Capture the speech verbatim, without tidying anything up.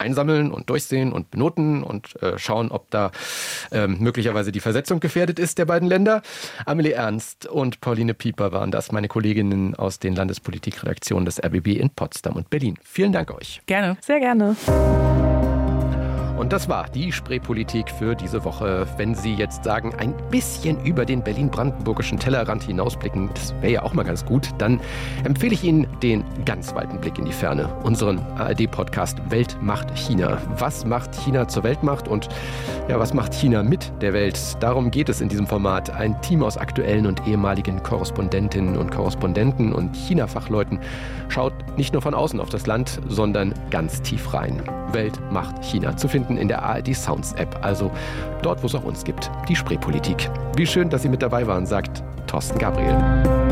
einsammeln und durchsehen und benoten und äh, schauen, ob da äh, möglicherweise die Versetzung gefährdet ist der beiden Länder. Amelie Ernst und Pauline Pieper waren das, meine Kolleginnen aus den Landespolitikredaktionen des R B B in Potsdam und Berlin. Vielen Dank euch. Gerne. Sehr gerne. Und das war die Spreepolitik für diese Woche. Wenn Sie jetzt sagen, ein bisschen über den berlin-brandenburgischen Tellerrand hinausblicken, das wäre ja auch mal ganz gut, dann empfehle ich Ihnen den ganz weiten Blick in die Ferne. Unseren A R D-Podcast Welt macht China. Was macht China zur Weltmacht und ja, was macht China mit der Welt? Darum geht es in diesem Format. Ein Team aus aktuellen und ehemaligen Korrespondentinnen und Korrespondenten und China-Fachleuten schaut nicht nur von außen auf das Land, sondern ganz tief rein. Welt macht China. Zu finden in der A R D Sounds App, also dort, wo es auch uns gibt, die Spreepolitik. Wie schön, dass Sie mit dabei waren, sagt Thorsten Gabriel.